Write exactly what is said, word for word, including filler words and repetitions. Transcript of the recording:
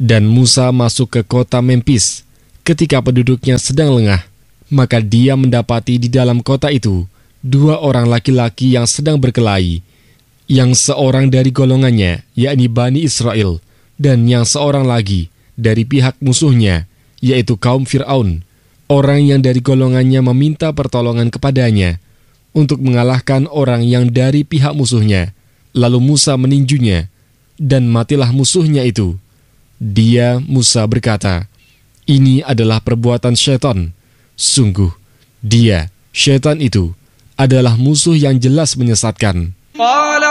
Dan Musa masuk ke kota Memphis. Ketika penduduknya sedang lengah, maka dia mendapati di dalam kota itu dua orang laki-laki yang sedang berkelahi, yang seorang dari golongannya, yakni Bani Israel, dan yang seorang lagi dari pihak musuhnya, yaitu kaum Fir'aun. Orang yang dari golongannya meminta pertolongan kepadanya untuk mengalahkan orang yang dari pihak musuhnya. Lalu Musa meninjunya, dan matilah musuhnya itu. Dia, Musa, berkata, "Ini adalah perbuatan syaitan. Sungguh, dia, syaitan itu, adalah musuh yang jelas menyesatkan."